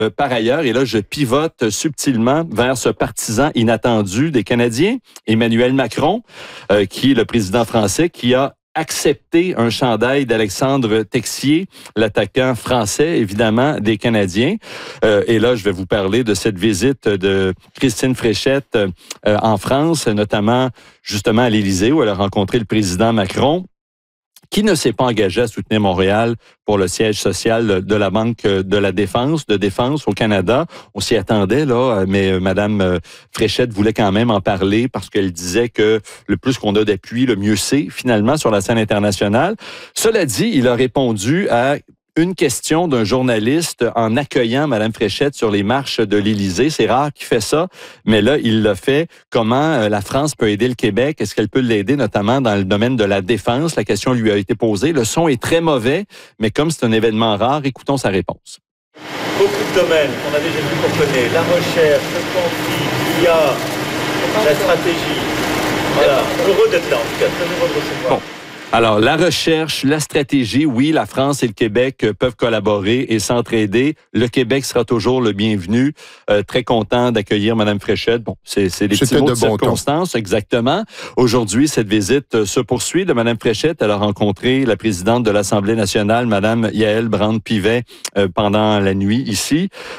par ailleurs, et là, je pivote subtilement vers ce partisan inattendu des Canadiens, Emmanuel Macron, qui est le président français, qui a accepté un chandail d'Alexandre Texier, l'attaquant français, évidemment, des Canadiens. Et là, je vais vous parler de cette visite de Christine Fréchette en France, notamment justement à l'Élysée, où elle a rencontré le président Macron, qui ne s'est pas engagé à soutenir Montréal pour le siège social de la Banque de la Défense, au Canada. On s'y attendait, là, mais Mme Fréchette voulait quand même en parler parce qu'elle disait que le plus qu'on a d'appui, le mieux c'est, finalement, sur la scène internationale. Cela dit, il a répondu à une question d'un journaliste en accueillant Mme Fréchette sur les marches de l'Élysée. C'est rare qu'il fait ça, mais là, il l'a fait. Comment la France peut aider le Québec? Est-ce qu'elle peut l'aider, notamment dans le domaine de la défense? La question lui a été posée. Le son est très mauvais, mais comme c'est un événement rare, écoutons sa réponse. Beaucoup de domaines qu'on a déjà vu, qu'on connaît. La recherche, le conflit, l'IA, la stratégie. Voilà. Heureux d'être là, en tout cas. Très heureux de recevoir. Bon. Alors, la recherche, la stratégie, oui, la France et le Québec peuvent collaborer et s'entraider. Le Québec sera toujours le bienvenu. Très content d'accueillir Mme Fréchette. Bon, c'est des petits mots de circonstance, exactement. Aujourd'hui, cette visite se poursuit de Mme Fréchette. Elle a rencontré la présidente de l'Assemblée nationale, Mme Yaël Braun-Pivet, pendant la nuit ici.